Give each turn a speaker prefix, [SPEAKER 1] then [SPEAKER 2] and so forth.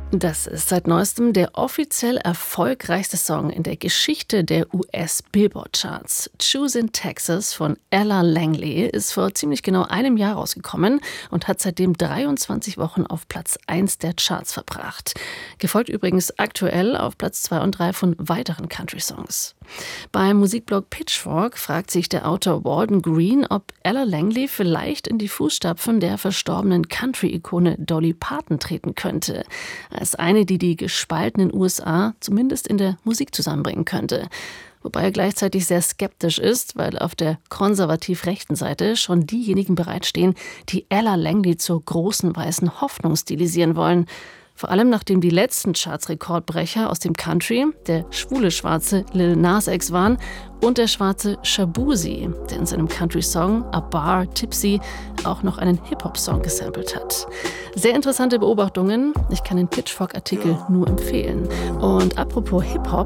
[SPEAKER 1] Das ist seit neuestem der offiziell erfolgreichste Song in der Geschichte der US-Billboard-Charts. Choosing Texas von Ella Langley ist vor ziemlich genau einem Jahr rausgekommen und hat seitdem 23 Wochen auf Platz 1 der Charts verbracht. Gefolgt übrigens aktuell auf Platz 2 und 3 von weiteren Country-Songs. Beim Musikblog Pitchfork fragt sich der Autor Walden Green, ob Ella Langley vielleicht in die Fußstapfen der verstorbenen Country-Ikone Dolly Parton treten könnte. Als eine, die die gespaltenen USA zumindest in der Musik zusammenbringen könnte. Wobei er gleichzeitig sehr skeptisch ist, weil auf der konservativ-rechten Seite schon diejenigen bereitstehen, die Ella Langley zur großen weißen Hoffnung stilisieren wollen. Vor allem nachdem die letzten Charts-Rekordbrecher aus dem Country der schwule Schwarze Lil Nas X waren und der schwarze Shaboozey, der in seinem Country-Song A Bar Tipsy auch noch einen Hip-Hop-Song gesampelt hat. Sehr interessante Beobachtungen. Ich kann den Pitchfork-Artikel nur empfehlen. Und apropos Hip-Hop,